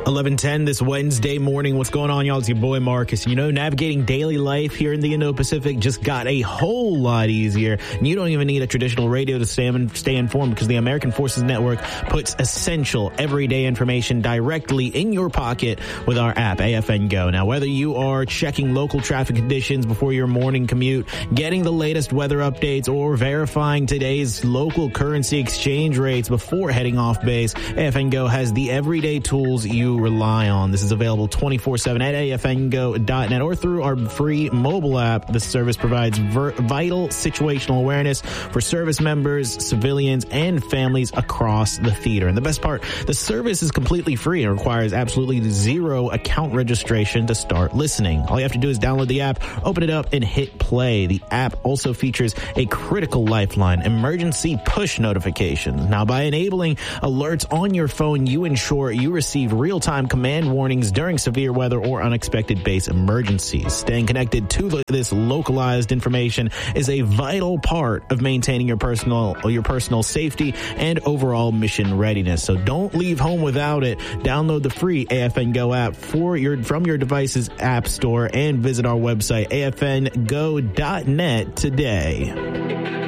11:10 this Wednesday morning. What's going on, y'all? It's your boy Marcus. You know, navigating daily life here in the Indo-Pacific just got a whole lot easier. And you don't even need a traditional radio to stay informed, because the American Forces Network puts essential everyday information directly in your pocket with our app, AFN Go. Now, whether you are checking local traffic conditions before your morning commute, getting the latest weather updates, or verifying today's local currency exchange rates before heading off base, AFN Go has the everyday tools you rely on. This is available 24/7 at afngo.net or through our free mobile app. The service provides vital situational awareness for service members, civilians, and families across the theater. And the best part, the service is completely free and requires absolutely zero account registration to start listening. All you have to do is download the app, open it up, and hit play. The app also features a critical lifeline, emergency push notifications. Now, by enabling alerts on your phone, you ensure you receive real-time command warnings during severe weather or unexpected base emergencies. Staying connected to this localized information is a vital part of maintaining your personal safety and overall mission readiness. So don't leave home without it. Download the free AFN Go app from your device's app store and visit our website, afngo.net, today.